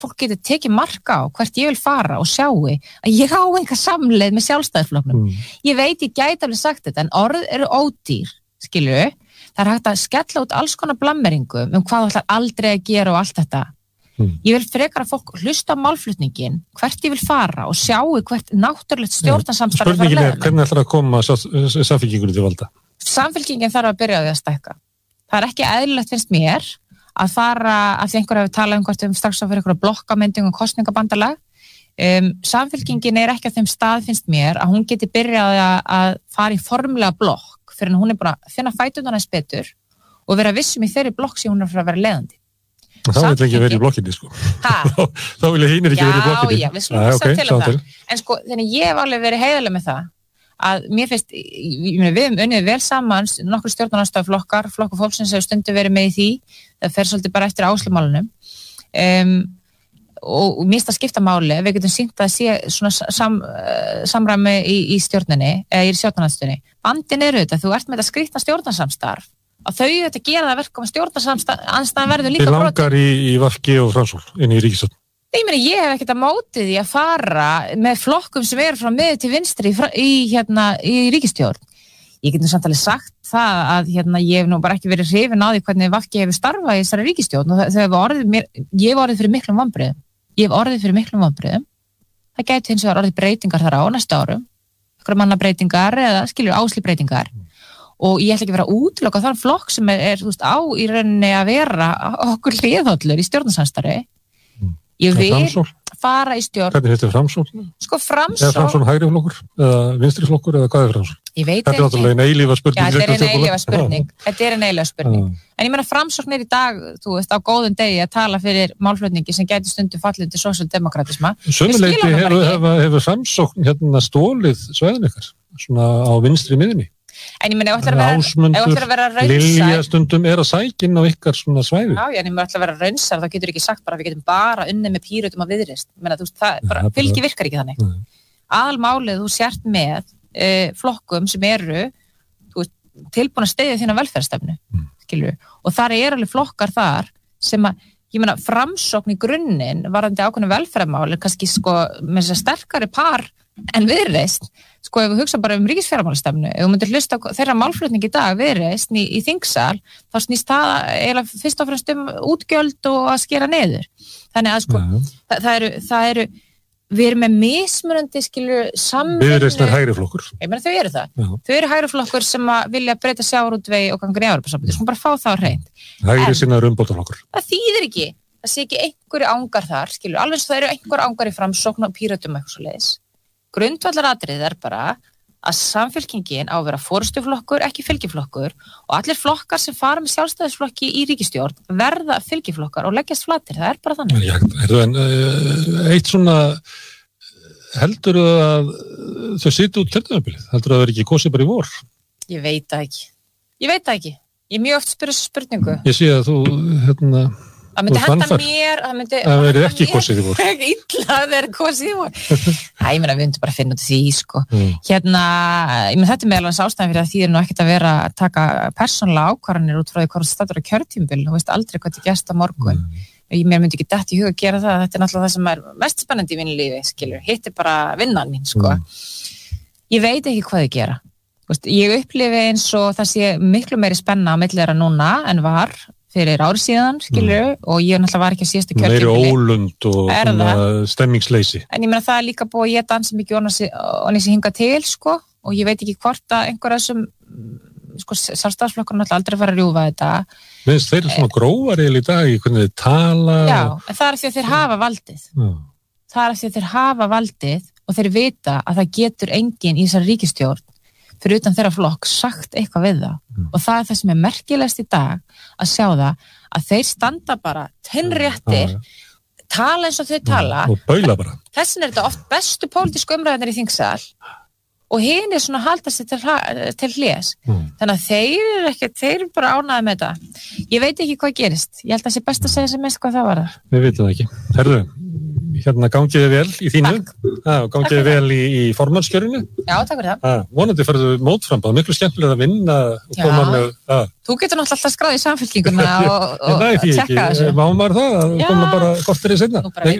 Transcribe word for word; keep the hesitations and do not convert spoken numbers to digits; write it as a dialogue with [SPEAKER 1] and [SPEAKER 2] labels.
[SPEAKER 1] fólk getur tekið marka á hvert ég vil fara og sjái að ég á einhver samleið með sjálfstæðisflokknum. Mm. Ég veit, ég gæti alveg sagt þetta, en orð eru ódýr, skilju. Það er hægt að skella út alls konar blammeringum um hvað þú ætlar aldrei að gera og allt þetta. Mm. Ég vil frekar að fólk hlusta á málflutningin, hvert ég vil fara og sjáu hvert náttúrulegt stjórnarsamstarf
[SPEAKER 2] fara að leiða. Spurningin er, hvernig ætlar að koma Samfylkingunni til valda? Samfylkingin
[SPEAKER 1] þarf að byrja á því að stækka. Það er ekki eðlilegt, finnst mér, að fara, að einhver hefur talað um hvort við strax að fyrir einhverja blokkamynding og kosningabandalag. Um, Samfylkingin er ekki á þeim stað, finnst mér, að hún geti byrjað að, að fara í formlega blokk fyrir en hún er búin að finna fæturnar eins betur og vera vissum í þeirri blokk sem hún er fyrir að vera leiðandi.
[SPEAKER 2] Þá vil ekki vera í blokkinni, sko. Þá vil ég hínir ekki vera í blokkinni.
[SPEAKER 1] Já, já, við slúmum þess að til um það. En sko, þannig ég hef alveg verið heiðarleg með það að mér finnst, ég meina, við hefum unnið vel saman nokkur stjórnarandstæðuflokkar, flokkur fólksins hefur stundu verið með í því, það fer svolítið bara eftir áslumálunum um, og, og minnst að skipta máli, við getum sýnt að sé svona sam, samræmi í, í stjórninni, eða í stjórnarandstæðunni. Bandin eru þetta, þú ert með þetta skrýtna stjórnarsamstarf, að þau þetta gera það verkum að stjórnarsamstarf verður líka brot.
[SPEAKER 2] Þið langar í, í V G og Framsókn inn í ríkisstjórn.
[SPEAKER 1] Ég meina, ég hef ekkert að móti því að fara með flokkum sem eru frá miður til vinstri í, í, hérna, í ríkisstjórn. Ég get nú samt alveg sagt það að hérna, ég hef nú bara ekki verið hrifin á því hvernig V G hefur starfað í þessari ríkisstjórn og þau hefur orðið mér, ég hef orðið fyrir miklum vonbrigðum. Ég hef orðið fyrir miklum vonbrigðum. Það gæti hins vegar orðið breytingar þar á næsta árum, einhverja manna breytingar eða skilur áslí breytingar. Og ég ætla ekki að vera að útiloka þann flokk sem er, er þú veist, á í rauninni að vera okkur hliðhollur í stjórnarsamstarfi. Ég vil fara í stjórn.
[SPEAKER 2] Hvernig heitir Framsókn?
[SPEAKER 1] Sko Framsókn.
[SPEAKER 2] Er Framsókn hægri flokkur eða vinstri flokkur eða hvað er Framsókn?
[SPEAKER 1] Ég veit
[SPEAKER 2] ekki. Þetta er náttúrulega ein eilífa spurning.
[SPEAKER 1] Já, þetta er ein eilífa spurning. Þetta er ein eilífa spurning. En ég meina Framsókn er í dag, þú veist, á góðum degi að tala fyrir málflutningi sem gæti stundu fallið til sósíaldemókratisma.
[SPEAKER 2] Sömuleyti hefur, hefur, hefur Framsókn hérna stólið svæðin ykkar, svona á vinstri miðjunni.
[SPEAKER 1] En ég meina, ef þú ætlar að vera raunsær...
[SPEAKER 2] Lilja stundum er að sækja inn á ykkar svona svæði.
[SPEAKER 1] Já, en ef þú ætlar að vera raunsær, þá getur ekki sagt bara að við getum bara unnið með Pírötum og Viðreisn. Ég meina, þú veist, það bara, fylgi virkar ekki þannig. Nei. Aðalmálið þú sért með uh, flokkum sem eru veist, tilbúin að styðja þína velferðarstefnu, mm. skilju. Og þar er alveg flokkar þar sem að, ég meina, Framsókn í grunninn varðandi ákveðnu velferðarmáli, kannski sko með þess að sterkari par en Viðreisn. Sko ef við hugsa bara um ríkisfjármálastefnu, ef við myndir hlusta þeirra málflutning í dag Viðreisn í, í þingsal, þá snýst það eiginlega fyrst og fremst um útgjöld og að skera niður. Þannig að sko, það, það, eru, það eru, við erum með mismunandi, skilur, samvinnu.
[SPEAKER 2] Viðreisn er hægri flokkur.
[SPEAKER 1] Ég meina þau eru það. Já. Þau eru hægri flokkur sem að vilja breyta sjávarútvegi og gangur í Evrópusambandið, sko bara fá það á hreint.
[SPEAKER 2] Hægri sinnaður umbótaflokkur.
[SPEAKER 1] Það þýðir ekki, það sé ekki einhverju ángar þar, skilur, alveg svo það eru einhver ángar í Framsókn og Pírötum eitthvað svoleiðis. Grundvallaratriðið er bara að Samfylkingin á að vera forystuflokkur, ekki fylgiflokkur og allir flokkar sem fara með sjálfstæðisflokki í ríkisstjórn verða fylgiflokkar og leggjast flatir, það er bara þannig.
[SPEAKER 2] Já, en eitt svona, heldur að þau sitja út kjörtímabilið, heldur að það er ekki kosið bara í vor?
[SPEAKER 1] Ég veit það ekki, ég veit það ekki, ég er mjög oft spyrja þessu spurningu.
[SPEAKER 2] Ég sé að þú, hérna...
[SPEAKER 1] Það myndi henda mér, það myndi...
[SPEAKER 2] Það verið ekki kosið í vor.
[SPEAKER 1] Ekki illa að það er kosið í vor. Æ, ég meina, við myndum bara að finna út því, sko. Mm. Hérna, ég meina, þetta er meðal hans ástæðan fyrir að því er nú ekkert að vera að taka persónulega ákvarðanir út frá því hvað staður á kjörtímabil. Þú veist aldrei hvað þetta gerst á morgun. Mm. Ég mér myndi ekki dett í huga að gera það. Þetta er náttúrulega það sem er mest spennandi í mínu lífi, skilur. Hitt er bara vinnan mín, sko. Mm. Ég veit ekki hvað þau gera. Veist, ég upplifi eins og það sé miklu meiri spenna á milli þeirra núna en var fyrir ári síðan, skilur, mm. og ég náttúrulega var ekki að síðastu kjörtímabili.
[SPEAKER 2] Meiri ólund og stemmingsleysi.
[SPEAKER 1] En ég meina það er líka búið að ég dansi mikið og nýsi hinga til, sko, og ég veit ekki hvort að einhver af þessum, sko, sjálfstæðisflokkur náttúrulega aldrei fara að rjúfa þetta.
[SPEAKER 2] Minnst þeir eru svona grófari í dag í hvernig þeir tala.
[SPEAKER 1] Já, en það er því að þeir hafa valdið. Mm. Það er því að þeir hafa valdið og þeir vita að það getur enginn í þessari ríkisstjórn fyrir utan þeirra flokk sagt eitthvað við það. Mm. Og það er það sem er merkilegast í dag að sjá það að þeir standa bara tennréttir, mm. tala eins og þau tala.
[SPEAKER 2] Mm. Og baula bara.
[SPEAKER 1] Þessin er þetta oft bestu pólitísku umræðunar í þingsal og hinn er svona að halda sig til, til hlés. Mm. Þannig að þeir eru ekki, þeir eru bara ánægði með þetta. Ég veit ekki hvað gerist. Ég held að það sé best að segja sem mest hvað það var þar.
[SPEAKER 2] Við veitum það ekki. Herðu, hérna gangiði vel í þínu.
[SPEAKER 1] Takk.
[SPEAKER 2] Já, gangið vel í, í formannskjörinu.
[SPEAKER 1] Já, takk fyrir það.
[SPEAKER 2] Já, vonandi ferðu mótframbáð, miklu skemmtilega að vinna og
[SPEAKER 1] Já.
[SPEAKER 2] koma með... Já.
[SPEAKER 1] Þú getur náttúrulega alltaf skráð í samfélkinguna og, og
[SPEAKER 2] Nei, því
[SPEAKER 1] tjekka
[SPEAKER 2] ekki.
[SPEAKER 1] þessu.
[SPEAKER 2] Má maður það að
[SPEAKER 1] Já.
[SPEAKER 2] koma bara kortir í seinna?
[SPEAKER 1] Nú bara